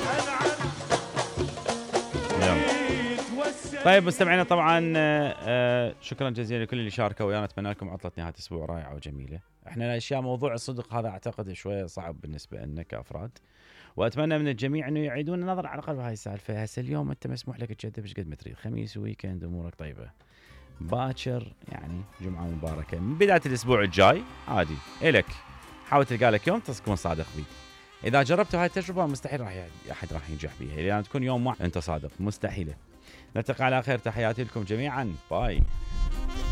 يلا. طيب مستمعينا طبعا شكرا جزيلا لكل اللي شاركوا ويانا. اتمنى لكم عطلة نهاية اسبوع رائعة وجميلة. احنا الاشياء موضوع الصدق هذا اعتقد شوية صعب بالنسبة لنا كافراد، واتمنى من الجميع انه يعيدون النظر على الاقل بهاي السالفة. هسه اليوم انت مسموح لك تجدد ايش قد ما تريد، خميس وويكند امورك طيبة. باكر يعني جمعة مباركة، من بداية الاسبوع الجاي عادي الك حاول تلقى لك يوم تكون صادق فيه. اذا جربتوا هاي التجربة مستحيل احد راح ينجح بيها، لان تكون يوم واحد انت صادق مستحيلة. نلتقي على خير، تحياتي لكم جميعا، باي.